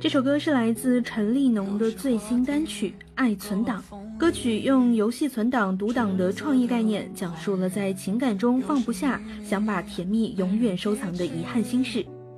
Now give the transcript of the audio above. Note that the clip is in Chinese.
这首歌是来自陈立农的最新单曲《爱存档》。歌曲用游戏存档读档的创意概念，讲述了在情感中放不下，想把甜蜜永远收藏的遗憾心事。